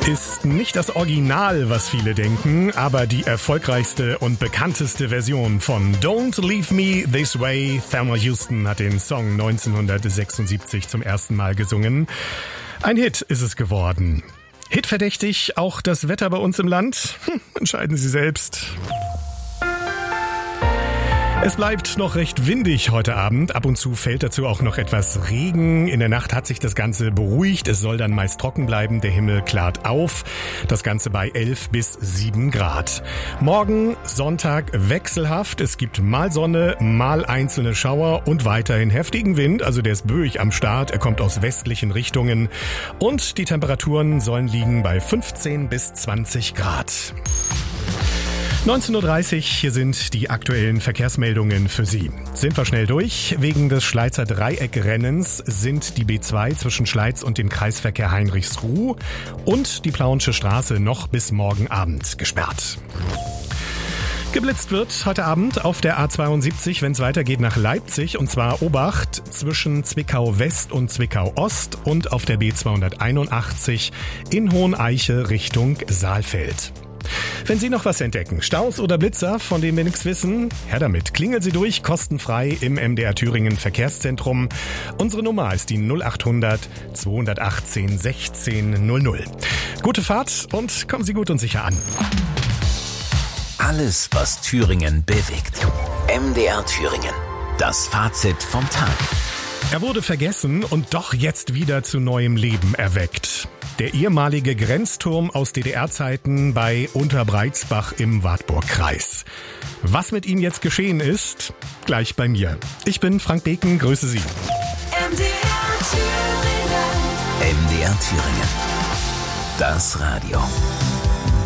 Ist nicht das Original, was viele denken, aber die erfolgreichste und bekannteste Version von Don't Leave Me This Way. Thelma Houston hat den Song 1976 zum ersten Mal gesungen. Ein Hit ist es geworden. Hitverdächtig auch das Wetter bei uns im Land? Entscheiden Sie selbst. Es bleibt noch recht windig heute Abend. Ab und zu fällt dazu auch noch etwas Regen. In der Nacht hat sich das Ganze beruhigt. Es soll dann meist trocken bleiben. Der Himmel klart auf. Das Ganze bei 11 bis 7 Grad. Morgen Sonntag wechselhaft. Es gibt mal Sonne, mal einzelne Schauer und weiterhin heftigen Wind. Also der ist böig am Start. Er kommt aus westlichen Richtungen. Und die Temperaturen sollen liegen bei 15 bis 20 Grad. 19.30 Uhr, hier sind die aktuellen Verkehrsmeldungen für Sie. Sind wir schnell durch. Wegen des Schleizer Dreieckrennens sind die B2 zwischen Schleiz und dem Kreisverkehr Heinrichsruh und die Plauensche Straße noch bis morgen Abend gesperrt. Geblitzt wird heute Abend auf der A72, wenn es weitergeht nach Leipzig, und zwar Obacht zwischen Zwickau West und Zwickau Ost und auf der B281 in Hoheneiche Richtung Saalfeld. Wenn Sie noch was entdecken, Staus oder Blitzer, von denen wir nichts wissen, her damit. Klingeln Sie durch, kostenfrei im MDR Thüringen Verkehrszentrum. Unsere Nummer ist die 0800 218 1600. Gute Fahrt und kommen Sie gut und sicher an. Alles, was Thüringen bewegt. MDR Thüringen. Das Fazit vom Tag. Er wurde vergessen und doch jetzt wieder zu neuem Leben erweckt. Der ehemalige Grenzturm aus DDR-Zeiten bei Unterbreizbach im Wartburgkreis. Was mit ihm jetzt geschehen ist, gleich bei mir. Ich bin Frank Beken, grüße Sie. MDR Thüringen. Das Radio.